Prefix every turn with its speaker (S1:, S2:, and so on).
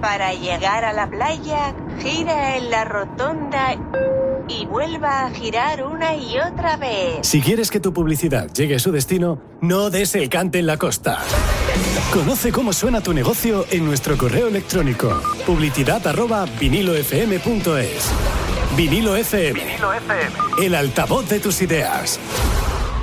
S1: Para llegar a la playa, gira en la rotonda y vuelva a girar una y otra vez.
S2: Si quieres que tu publicidad llegue a su destino, no des el cante en la costa. Conoce cómo suena tu negocio en nuestro correo electrónico: publicidad@vinilofm.es. Vinilo FM, el altavoz de tus ideas.